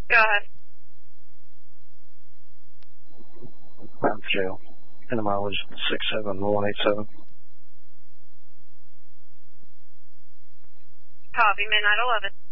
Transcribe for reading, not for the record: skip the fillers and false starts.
Go ahead. Mount Jail. And the mileage 67187. Copy, midnight 11.